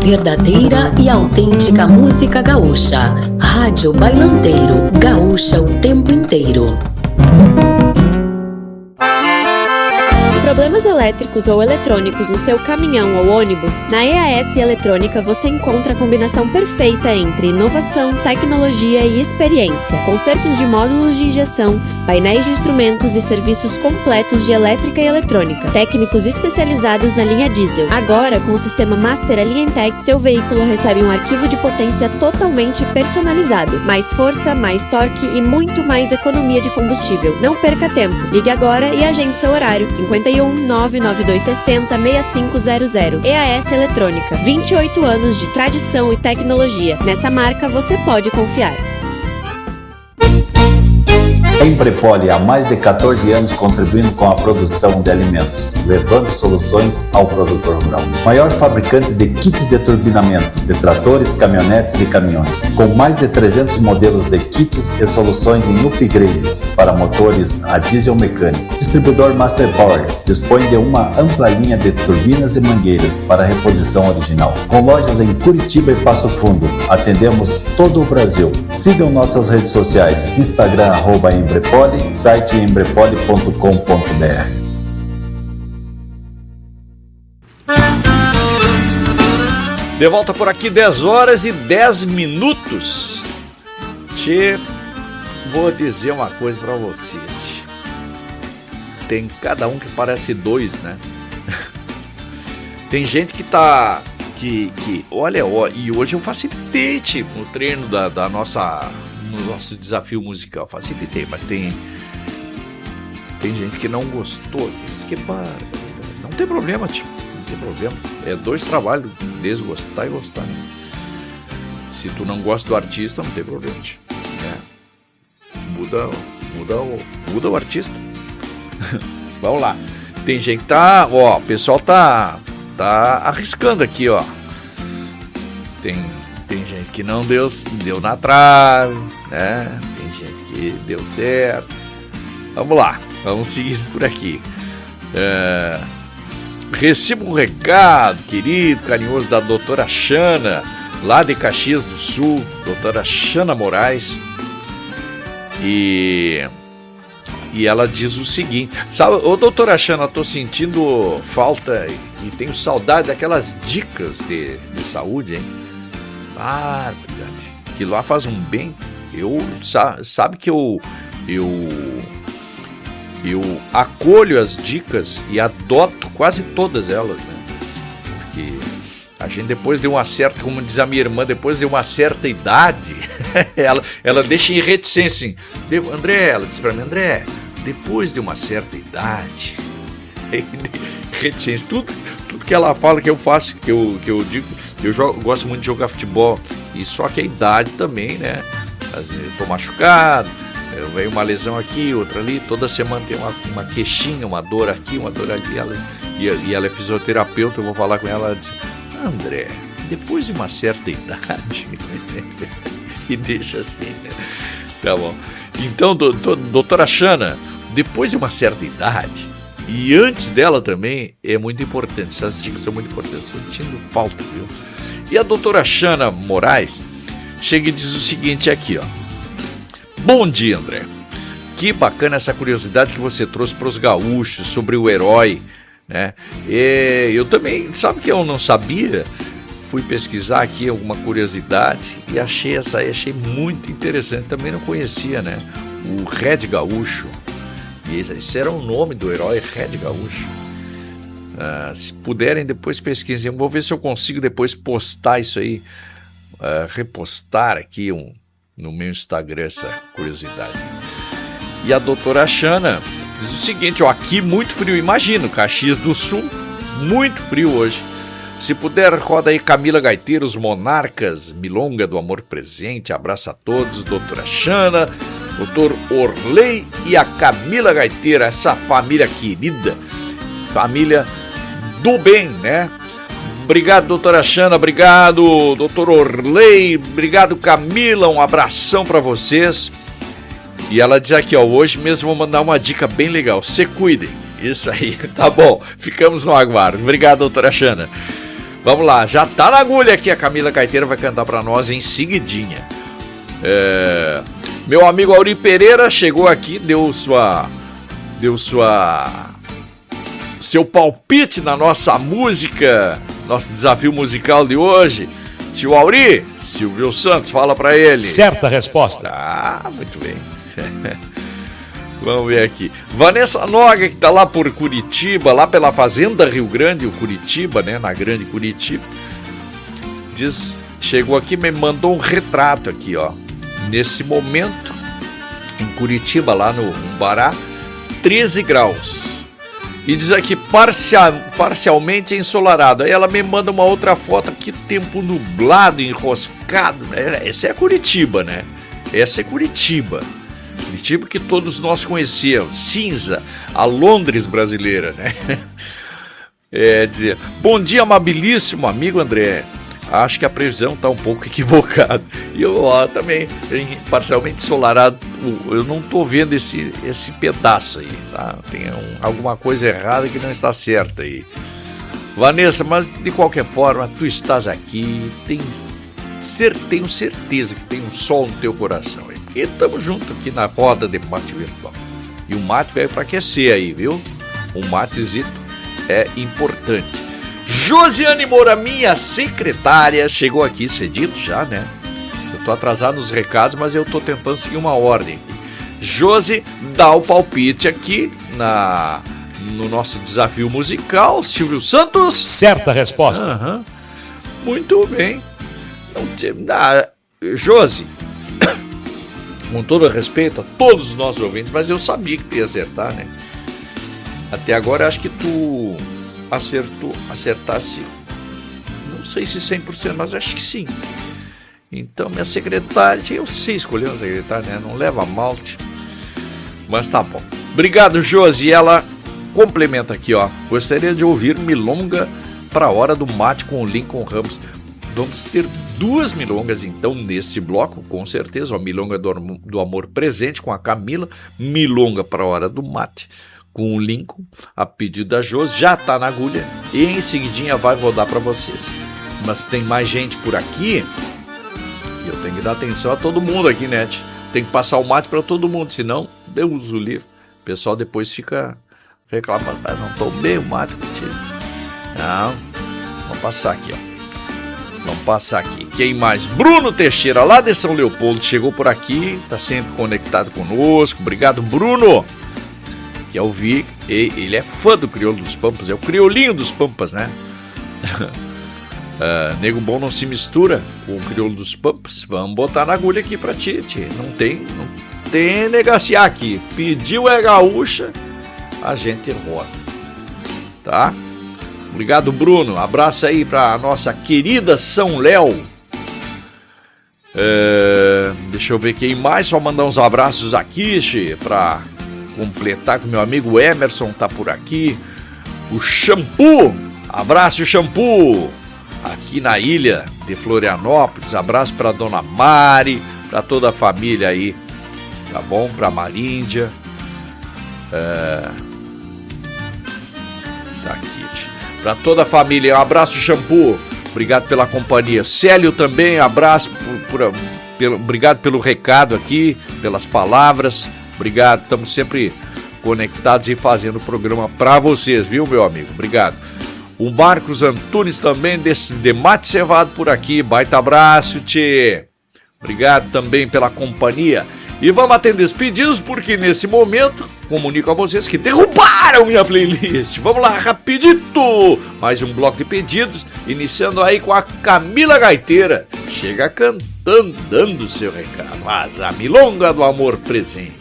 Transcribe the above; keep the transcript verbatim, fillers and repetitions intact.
verdadeira e autêntica música gaúcha. Rádio Bailanteiro, gaúcha o tempo inteiro. Problemas elétricos ou eletrônicos no seu caminhão ou ônibus? Na E A S Eletrônica você encontra a combinação perfeita entre inovação, tecnologia e experiência. Consertos de módulos de injeção, painéis de instrumentos e serviços completos de elétrica e eletrônica. Técnicos especializados na linha diesel. Agora, com o sistema Master Alientech, seu veículo recebe um arquivo de potência totalmente personalizado. Mais força, mais torque e muito mais economia de combustível. Não perca tempo. Ligue agora e agende seu horário. cinquenta e um, nove nove dois seis zero, seis cinco zero zero. E A S Eletrônica. vinte e oito anos de tradição e tecnologia. Nessa marca você pode confiar. Embrepoli há mais de catorze anos contribuindo com a produção de alimentos, levando soluções ao produtor rural. Maior fabricante de kits de turbinamento, de tratores, caminhonetes e caminhões, com mais de trezentos modelos de kits e soluções em upgrades para motores a diesel mecânico. Distribuidor Master Power dispõe de uma ampla linha de turbinas e mangueiras para reposição original. Com lojas em Curitiba e Passo Fundo, atendemos todo o Brasil. Sigam nossas redes sociais, Instagram, arroba Embrepoli, site embrepoli ponto com ponto b r. De volta por aqui, dez horas e dez minutos. Tchê, vou dizer uma coisa pra vocês. Tem cada um que parece dois, né? Tem gente que tá... Que, que olha, ó, e hoje eu facilitei tipo, no treino da, da nossa... No nosso desafio musical, facilitei, mas tem... Tem gente que não gostou. Diz que, pá, não tem problema, tipo. Não tem problema. É dois trabalhos, desgostar e gostar, né? Se tu não gosta do artista, não tem problema, tipo. É. Muda, muda, o, muda o artista. Vamos lá. Tem gente que tá... Ó, o pessoal tá... Tá arriscando aqui, ó. Tem, tem gente que não deu, deu na trave, né? Tem gente que deu certo. Vamos lá, vamos seguir por aqui. É, recebo um recado, querido, carinhoso, da doutora Xana, lá de Caxias do Sul, doutora Xana Moraes. E... E ela diz o seguinte, sabe, ô doutora Xana, tô sentindo falta e tenho saudade daquelas dicas de, de saúde, hein? Ah, que lá faz um bem. Eu, sabe que eu, eu, eu acolho as dicas e adoto quase todas elas, né? Porque a gente depois de uma certa, como diz a minha irmã, depois de uma certa idade, ela, ela deixa em reticência, assim, André, ela diz pra mim, André, depois de uma certa idade, reticência, tudo, tudo que ela fala que eu faço, que eu, que eu digo, eu jogo, gosto muito de jogar futebol, e só que a idade também, né, às vezes eu tô machucado, eu venho uma lesão aqui, outra ali, toda semana tem uma, uma queixinha, uma dor aqui, uma dor ali, ela, e, e ela é fisioterapeuta, eu vou falar com ela, ela diz, André, depois de uma certa idade, e deixa assim, né? Tá bom. Então, do, do, doutora Xana, depois de uma certa idade, e antes dela também, é muito importante, essas dicas são muito importantes, estou sentindo falta, viu? E a doutora Xana Moraes chega e diz o seguinte aqui, ó. Bom dia, André. Que bacana essa curiosidade que você trouxe para os gaúchos sobre o herói, né? E eu também, sabe que eu não sabia? Fui pesquisar aqui alguma curiosidade e achei essa aí, achei muito interessante. Também não conhecia, né? O Red Gaúcho. E esse era o nome do herói, Red Gaúcho. Ah, se puderem, depois pesquisem. Vou ver se eu consigo depois postar isso aí, uh, repostar aqui um, no meu Instagram essa curiosidade. E a doutora Xana diz o seguinte, ó, aqui muito frio, imagino, Caxias do Sul, muito frio hoje. Se puder, roda aí Camila Gaiteiro, os Monarcas, Milonga do Amor Presente, abraço a todos, doutora Xana, doutor Orley e a Camila Gaiteira, essa família querida, família do bem, né? Obrigado, doutora Xana, obrigado, doutor Orley, obrigado, Camila, um abração para vocês. E ela diz aqui, ó, hoje mesmo vou mandar uma dica bem legal, se cuidem, isso aí, tá bom, ficamos no aguardo, obrigado, doutora Xana. Vamos lá, já tá na agulha aqui, a Camila Gaiteira vai cantar pra nós em seguidinha. É, meu amigo Auri Pereira chegou aqui, deu sua... Deu sua... Seu palpite na nossa música, nosso desafio musical de hoje. Tio Auri, Silvio Santos, fala pra ele. Certa resposta. Ah, muito bem. Vamos ver aqui. Vanessa Noga, que tá lá por Curitiba, lá pela Fazenda Rio Grande, o Curitiba, né? Na Grande Curitiba. Diz, chegou aqui e me mandou um retrato aqui, ó. Nesse momento, em Curitiba, lá no Bará, treze graus. E diz aqui, parcial, parcialmente ensolarado. Aí ela me manda uma outra foto aqui, tempo nublado, enroscado. Essa é Curitiba, né? Essa é Curitiba. Curitiba que todos nós conhecemos. Cinza, a Londres brasileira, né? É, dizer, bom dia, amabilíssimo amigo André. Acho que a previsão está um pouco equivocada. E eu ó, também, parcialmente ensolarado, eu não estou vendo esse, esse pedaço aí, tá? Tem um, alguma coisa errada que não está certa aí. Vanessa, mas de qualquer forma, tu estás aqui, tem, cer- tenho certeza que tem um sol no teu coração aí. E estamos juntos aqui na roda de mate virtual. E o mate veio para aquecer aí, viu? Um matezito é importante. Josiane Moura, minha secretária, chegou aqui cedito já, né? Eu tô atrasado nos recados, mas eu tô tentando seguir uma ordem. Josi, dá o palpite aqui na, no nosso desafio musical. Silvio Santos. Certa resposta. Uhum. Muito bem. Ah, Josi, com todo respeito a todos os nossos ouvintes, mas eu sabia que tu ia acertar, né? Até agora acho que tu... acertou, acertasse, não sei se cem por cento, mas acho que sim. Então minha secretária, eu sei escolher uma secretária, né? Não leva malte, mas tá bom. Obrigado, Josi. E ela complementa aqui, ó. Gostaria de ouvir Milonga para a hora do mate com o Lincoln Ramos. Vamos ter duas milongas então nesse bloco, com certeza. Ó, Milonga do, do Amor Presente com a Camila, Milonga para a hora do mate com o Lincoln, a pedido da Josi, já tá na agulha e em seguidinha vai rodar para vocês. Mas tem mais gente por aqui e eu tenho que dar atenção a todo mundo aqui, né? Tem que passar o mate para todo mundo, senão Deus o livre. O pessoal depois fica reclamando, ah, não tomei o mate contigo. Não, vamos passar aqui, ó. Vamos passar aqui. Quem mais? Bruno Teixeira, lá de São Leopoldo, chegou por aqui, tá sempre conectado conosco. Obrigado, Bruno. Que eu vi, ele é fã do Crioulo dos Pampas, é o criolinho dos Pampas, né? uh, Nego Bom não se mistura com o Crioulo dos Pampas. Vamos botar na agulha aqui pra ti, tia. Não tem, não tem negaciar aqui. Pediu é gaúcha, a gente roda. Tá? Obrigado, Bruno. Abraço aí pra nossa querida São Léo. Uh, deixa eu ver quem mais. Só mandar uns abraços aqui, tia, pra completar com meu amigo Emerson, tá por aqui. O Shampoo, abraço Shampoo, aqui na ilha de Florianópolis. Abraço pra dona Mari, pra toda a família aí, tá bom? Pra Maríndia. É... Tá aqui, pra toda a família, um abraço Shampoo, obrigado pela companhia. Célio também, abraço, por, por, pelo, obrigado pelo recado aqui, pelas palavras. Obrigado, estamos sempre conectados e fazendo o programa para vocês, viu, meu amigo? Obrigado. O Marcos Antunes também, desse, de Mate Cevado por aqui. Baita abraço, tchê. Obrigado também pela companhia. E vamos atender os pedidos, porque nesse momento comunico a vocês que derrubaram minha playlist. Vamos lá, rapidito. Mais um bloco de pedidos, iniciando aí com a Camila Gaiteira. Chega cantando, dando seu recado. Mas a Milonga do Amor Presente.